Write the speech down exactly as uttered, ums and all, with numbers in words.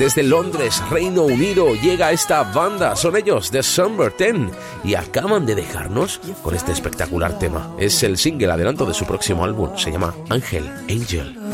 Desde Londres, Reino Unido, llega esta banda. Son ellos, The Summer Ten, y acaban de dejarnos con este espectacular tema. Es el single adelanto de su próximo álbum. Se llama Ángel, Angel.